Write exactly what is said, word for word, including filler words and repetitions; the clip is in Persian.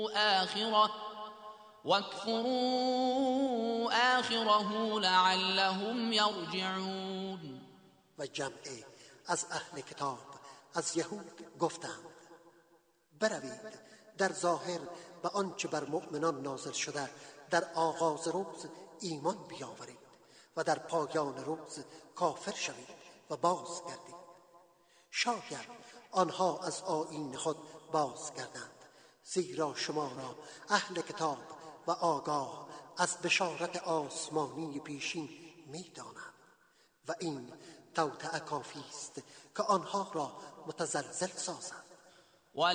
آخره واکفروا آخره لعلهم یرجعون. و جمعی از اهل کتاب از یهود گفتند بروید در ظاهر به آنچه بر مؤمنان نازل شده در آغاز روز ایمان بیاورید و در پایان روز کافر شوید و باز گردید. شاید آنها از آیین خود باز گردند، زیرا شما را اهل کتاب و آگاه از بشارت آسمانی پیشین می‌دانند و این توطئه کافی است که آنها را متزلزل سازد.